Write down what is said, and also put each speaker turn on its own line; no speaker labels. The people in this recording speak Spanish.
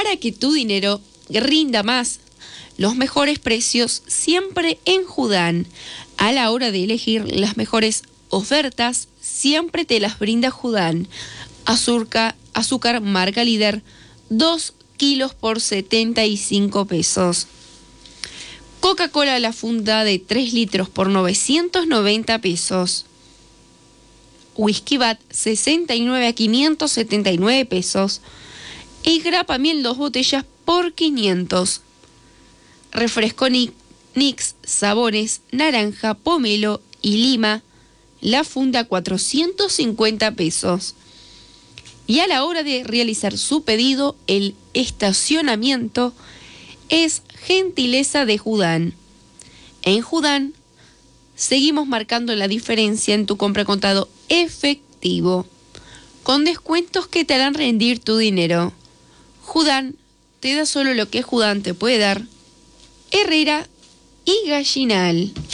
para que tu dinero rinda más. Los mejores precios siempre en Judán. A la hora de elegir las mejores ofertas, siempre te las brinda Judán. Azúcar marca líder, 2 kilos por 75 pesos. Coca-Cola la funda de 3 litros por 990 pesos. Whisky Bat 69 a 579 pesos. Y grapa miel 2 botellas por 500. Refresco Nix, sabores, naranja, pomelo y lima, la funda 450 pesos. Y a la hora de realizar su pedido, el estacionamiento es gentileza de Judán. En Judán seguimos marcando la diferencia en tu compra contado efectivo, con descuentos que te harán rendir tu dinero. Judán te da solo lo que Judán te puede dar. Herrera y Gallinal.